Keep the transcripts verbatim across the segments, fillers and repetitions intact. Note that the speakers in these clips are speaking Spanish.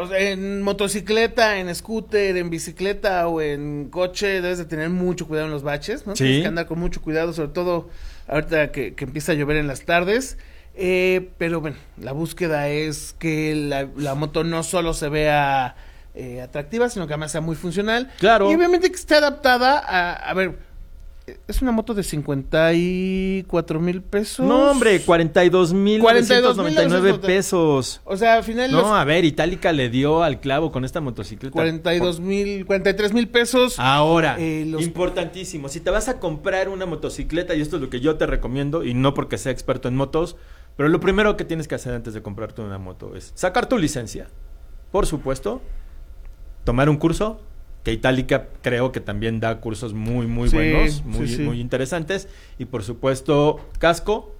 o sea, en motocicleta, en scooter, en bicicleta o en coche, debes de tener mucho cuidado en los baches, ¿no? Sí. Tienes que andar con mucho cuidado, sobre todo ahorita que, que empieza a llover en las tardes. Eh, pero bueno, la búsqueda es que la, la moto no solo se vea eh, atractiva, sino que además sea muy funcional. Claro. Y obviamente que esté adaptada a, a ver, es una moto de cincuenta y cuatro mil pesos. No, hombre, cuarenta y dos mil novecientos noventa y nueve pesos. O sea, al final... No, los a ver, Itálica le dio al clavo con esta motocicleta. cuarenta y dos mil, cuarenta y tres mil pesos. Ahora, Eh, los- importantísimo, si te vas a comprar una motocicleta, y esto es lo que yo te recomiendo, y no porque sea experto en motos, pero lo primero que tienes que hacer antes de comprarte una moto es sacar tu licencia, por supuesto, tomar un curso, que Itálica creo que también da cursos muy, muy Sí, buenos, muy, sí, sí. muy interesantes, y por supuesto, casco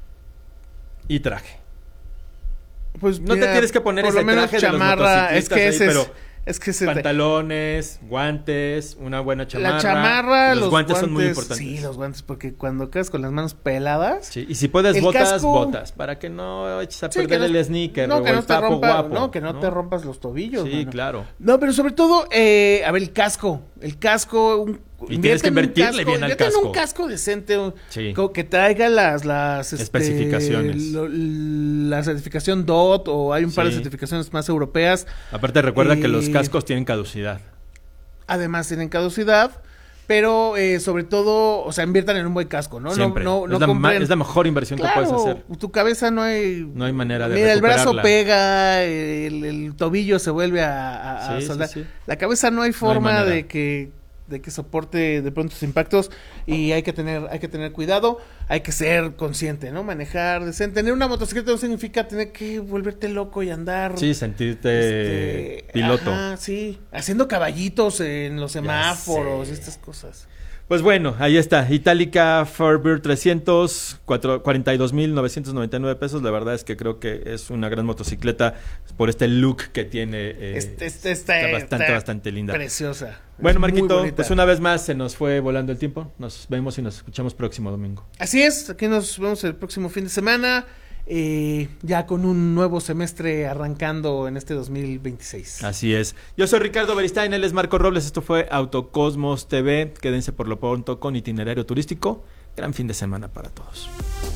y traje. Pues No te mira, tienes que poner por ese lo menos traje de los chamarra, es que motociclistas ese ahí, es, pero es que ese pantalones, guantes, una buena chamarra. la chamarra, los, los guantes, son muy importantes. Sí, los guantes, porque cuando quedas con las manos peladas, Sí, y si puedes El botas, casco- botas, para que no eches a sí, perder que no- el sneaker no, o que no el te tapo rompa, guapo. no, que no, te rompas los tobillos. Sí, mano. claro. No, pero sobre todo, eh, a ver, el casco, el casco, un, Y tienes que invierte en un invertirle casco, bien al invierte en casco. un casco decente, un- Sí. co- que traiga las, las este, Especificaciones. lo- la certificación D O T o hay un par de Sí. certificaciones más europeas. Aparte recuerda que los Eh, cascos tienen caducidad. Además tienen caducidad, pero eh, sobre todo, o sea, inviertan en un buen casco, ¿no? Siempre. No, no, es, no la ma- compren- es la mejor inversión que puedes Claro, hacer. tu cabeza no hay... No hay manera de Mira, el brazo recuperarla. pega, el, el tobillo se vuelve a, a- a Sí, soldar. sí, sí. La cabeza no hay forma manera. de que de que soporte de pronto sus impactos y hay que tener hay que tener cuidado, hay que ser consciente, ¿no? Manejar decente. Tener una motocicleta no significa tener que volverte loco y andar... Sí, sentirte este, piloto. Ajá, sí, haciendo caballitos en los semáforos, sé. estas cosas. Pues bueno, ahí está. Itálica Firebird trescientos, cuatro- cuarenta y dos mil novecientos noventa y nueve pesos. La verdad es que creo que es una gran motocicleta por este look que tiene. Eh, Este, este, está, está bastante, está bastante linda. Preciosa. Bueno, Es muy Marquito, bonita. pues una vez más se nos fue volando el tiempo. Nos vemos y nos escuchamos próximo domingo. Así es, aquí nos vemos el próximo fin de semana, eh, ya con un nuevo semestre arrancando en este dos mil veintiséis. Así es. Yo soy Ricardo Beristain, él es Marco Robles. Esto fue Autocosmos T V. Quédense por lo pronto con Itinerario Turístico. Gran fin de semana para todos.